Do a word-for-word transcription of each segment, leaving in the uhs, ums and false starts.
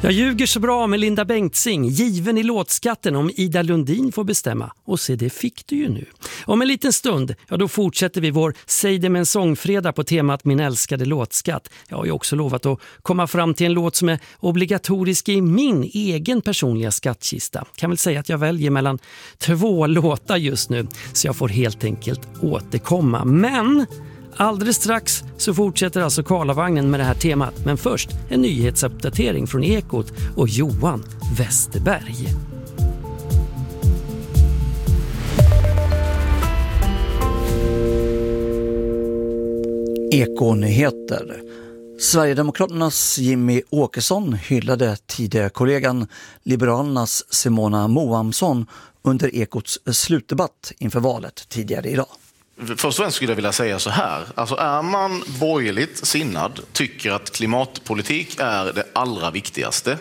Jag ljuger så bra med Linda Bengtzing, given i låtskatten om Ida Lundin får bestämma. Och se, det fick du ju nu. Om en liten stund, ja då fortsätter vi vår Säg det med en sångfredag på temat Min älskade låtskatt. Jag har ju också lovat att komma fram till en låt som är obligatorisk i min egen personliga skattkista. Kan väl säga att jag väljer mellan två låtar just nu, så jag får helt enkelt återkomma. Men alldeles strax så fortsätter alltså Karlavagnen med det här temat. Men först en nyhetsuppdatering från Ekot och Johan Westerberg. Ekonyheter. Sverigedemokraternas Jimmy Åkesson hyllade tidigare kollegan Liberalernas Simona Moamsson under Ekots slutdebatt inför valet tidigare idag. Först och främst skulle jag vilja säga så här. Alltså är man borgerligt sinnad, tycker att klimatpolitik är det allra viktigaste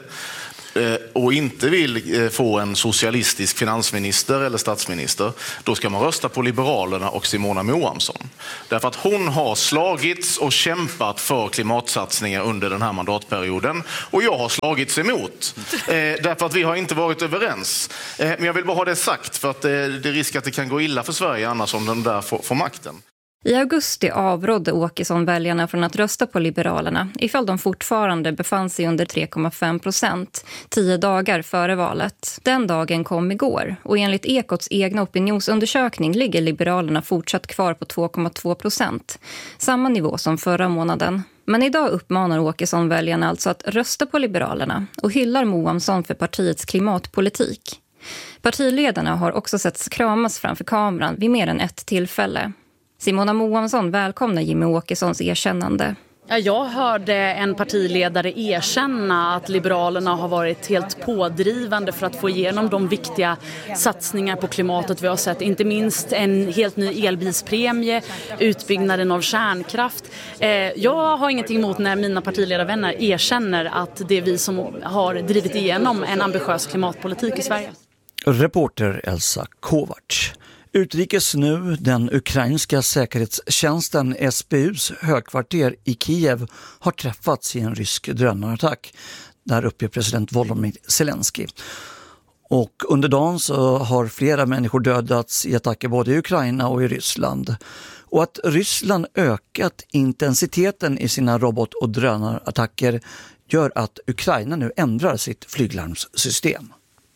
och inte vill få en socialistisk finansminister eller statsminister, då ska man rösta på Liberalerna och Simona Moamsson. Därför att hon har slagits och kämpat för klimatsatsningar under den här mandatperioden, och jag har slagits emot. Därför att vi har inte varit överens. Men jag vill bara ha det sagt, för att det är risk att det kan gå illa för Sverige annars om den där får, får makten. I augusti avrådde Åkesson väljarna från att rösta på Liberalerna ifall de fortfarande befann sig under tre komma fem procent tio dagar före valet. Den dagen kom igår, och enligt Ekots egna opinionsundersökning ligger Liberalerna fortsatt kvar på två komma två procent, samma nivå som förra månaden. Men idag uppmanar Åkesson väljarna alltså att rösta på Liberalerna och hyllar Moamsson för partiets klimatpolitik. Partiledarna har också setts kramas framför kameran vid mer än ett tillfälle. Simona Moamsson välkomnar Jimmy Åkessons erkännande. Ja, jag hörde en partiledare erkänna att Liberalerna har varit helt pådrivande för att få igenom de viktiga satsningar på klimatet vi har sett. Inte minst en helt ny elbilspremie, utbyggnaden av kärnkraft. Jag har ingenting emot när mina partiledarvänner erkänner att det är vi som har drivit igenom en ambitiös klimatpolitik i Sverige. Reporter Elsa Kovacs. Utrikes nu, den ukrainska säkerhetstjänsten S B U:s högkvarter i Kiev har träffats i en rysk drönarattack. Där uppger president Volodymyr Zelensky. Och under dagen så har flera människor dödats i attacker både i Ukraina och i Ryssland. Och att Ryssland ökat intensiteten i sina robot- och drönarattacker gör att Ukraina nu ändrar sitt flyglarmssystem.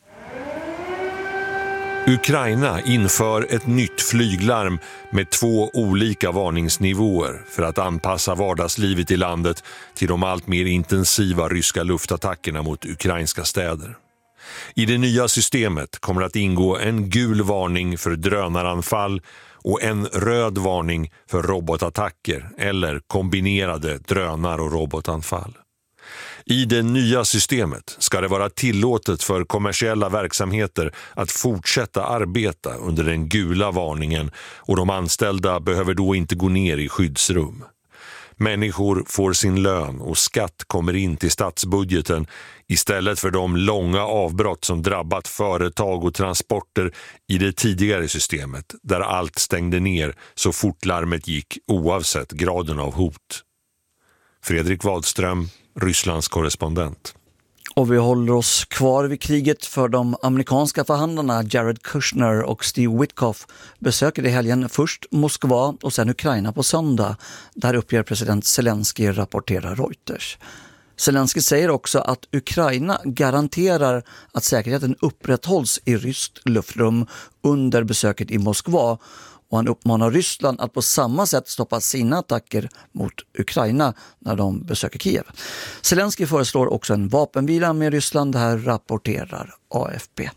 Ukraina inför ett nytt flyglarm med två olika varningsnivåer för att anpassa vardagslivet i landet till de allt mer intensiva ryska luftattackerna mot ukrainska städer. I det nya systemet kommer att ingå en gul varning för drönaranfall och en röd varning för robotattacker eller kombinerade drönar- och robotanfall. I det nya systemet ska det vara tillåtet för kommersiella verksamheter att fortsätta arbeta under den gula varningen, och de anställda behöver då inte gå ner i skyddsrum. Människor får sin lön och skatt kommer in till statsbudgeten istället för de långa avbrott som drabbat företag och transporter i det tidigare systemet, där allt stängde ner så fort larmet gick oavsett graden av hot. Fredrik Wadström, Rysslands korrespondent. Och vi håller oss kvar vid kriget, för de amerikanska förhandlarna Jared Kushner och Steve Witkoff besöker i helgen först Moskva och sen Ukraina på söndag. Där uppger president Zelensky, rapporterar Reuters. Zelensky säger också att Ukraina garanterar att säkerheten upprätthålls i ryskt luftrum under besöket i Moskva. Och han uppmanar Ryssland att på samma sätt stoppa sina attacker mot Ukraina när de besöker Kiev. Zelensky föreslår också en vapenvila med Ryssland, det här rapporterar A F P.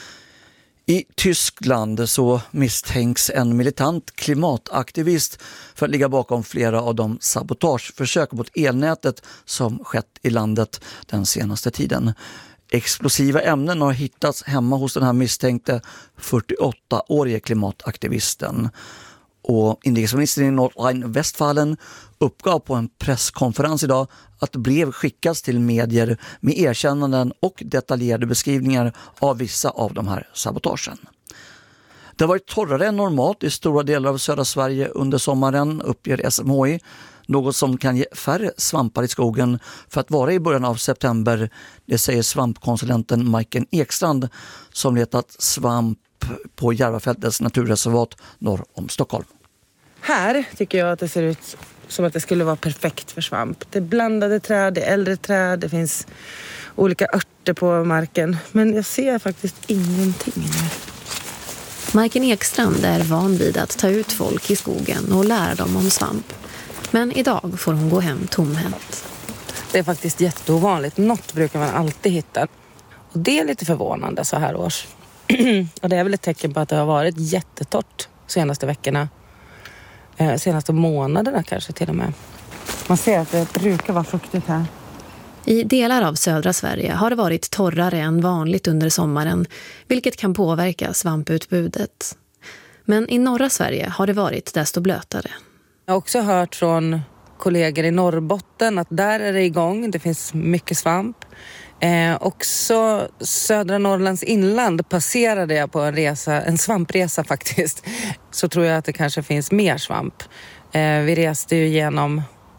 I Tyskland så misstänks en militant klimataktivist för att ligga bakom flera av de sabotageförsök mot elnätet som skett i landet den senaste tiden. Explosiva ämnen har hittats hemma hos den här misstänkte fyrtioåttaårige klimataktivisten. Och inrikesministern i Nordrhein-Westfalen uppgav på en presskonferens idag att brev skickas till medier med erkännanden och detaljerade beskrivningar av vissa av de här sabotagen. Det har varit torrare än normalt i stora delar av södra Sverige under sommaren, uppger S M H I. Något som kan ge färre svampar i skogen för att vara i början av september. Det säger svampkonsulenten Majken Ekstrand som letat svamp på Järvafältets naturreservat norr om Stockholm. Här tycker jag att det ser ut som att det skulle vara perfekt för svamp. Det är blandade träd, det är äldre träd, det finns olika örter på marken. Men jag ser faktiskt ingenting här. Majken Ekstrand är van vid att ta ut folk i skogen och lära dem om svamp. Men idag får hon gå hem tomhänt. Det är faktiskt jätteovanligt. Något brukar man alltid hitta. Och det är lite förvånande så här års. Och det är väl ett tecken på att det har varit jättetorrt de senaste veckorna. Eh, senaste månaderna kanske till och med. Man ser att det brukar vara fuktigt här. I delar av södra Sverige har det varit torrare än vanligt under sommaren, vilket kan påverka svamputbudet. Men i norra Sverige har det varit desto blötare. Jag har också hört från kollegor i Norrbotten att där är det igång. Det finns mycket svamp. Eh, också södra Norrlands inland passerade jag på en resa, en svampresa faktiskt. Så tror jag att det kanske finns mer svamp. Eh, vi reste ju genom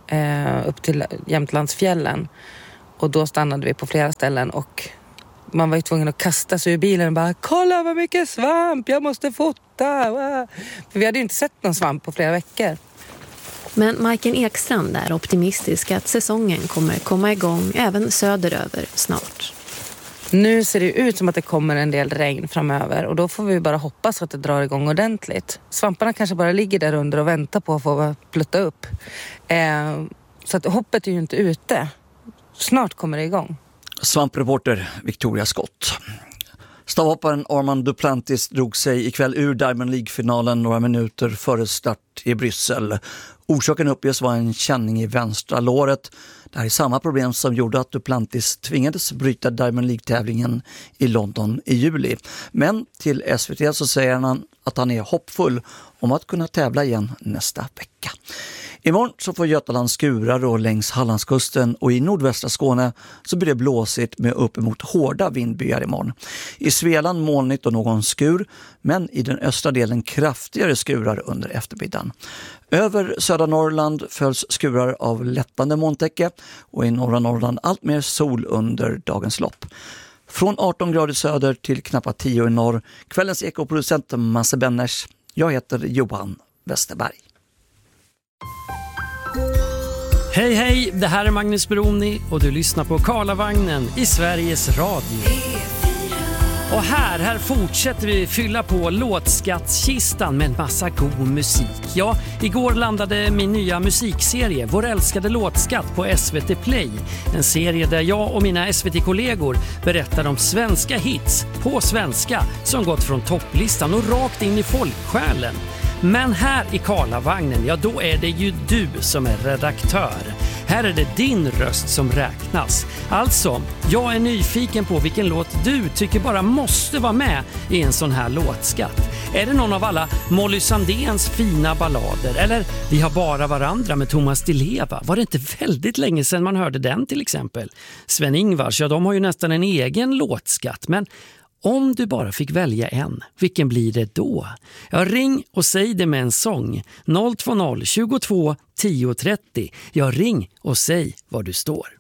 eh, upp till Jämtlandsfjällen. Och då stannade vi på flera ställen och man var ju tvungen att kasta sig ur bilen och bara kolla vad mycket svamp, jag måste fota. För vi hade ju inte sett någon svamp på flera veckor. Men Majken Ekstrand är optimistisk att säsongen kommer komma igång även söderöver snart. Nu ser det ut som att det kommer en del regn framöver och då får vi bara hoppas att det drar igång ordentligt. Svamparna kanske bara ligger där under och väntar på att få plutta upp. Eh, så att hoppet är ju inte ute. Snart kommer det igång. Svampreporter Victoria Scott. Stavhopparen Armand Duplantis drog sig ikväll ur Diamond League-finalen några minuter före start i Bryssel. Orsaken uppges vara en känning i vänstra låret. Det här är samma problem som gjorde att Duplantis tvingades bryta Diamond League-tävlingen i London i juli. Men till S V T så säger han att han är hoppfull om att kunna tävla igen nästa vecka. Imorgon så får Götaland skurar och längs Hallandskusten och i nordvästra Skåne så blir det blåsigt med uppemot hårda vindbyar imorgon. I Svealand molnigt och någon skur, men i den östra delen kraftigare skurar under eftermiddagen. Över södra Norrland följs skurar av lättande molntäcke och i norra Norrland allt mer sol under dagens lopp. Från arton grader söder till knappt tio i norr. Kvällens ekoproducent Masse Benners. Jag heter Johan Westerberg. Hej hej, det här är Magnus Beroni och du lyssnar på Karlavagnen i Sveriges Radio. Och här, här fortsätter vi fylla på låtskattskistan med en massa god musik. Ja, igår landade min nya musikserie Vår älskade låtskatt på S V T Play. En serie där jag och mina S V T-kollegor berättar om svenska hits på svenska som gått från topplistan och rakt in i folksjälen. Men här i Karlavagnen, ja då är det ju du som är redaktör. Här är det din röst som räknas. Alltså, jag är nyfiken på vilken låt du tycker bara måste vara med i en sån här låtskatt. Är det någon av alla Molly Sandéns fina ballader? Eller Vi har bara varandra med Thomas Di Leva? Var det inte väldigt länge sedan man hörde den till exempel? Sven-Ingvars, ja de har ju nästan en egen låtskatt, men om du bara fick välja en, vilken blir det då? Ja, ring och säg det med en sång. noll två noll tjugotvå tio trettio. Ja, ring och säg var du står.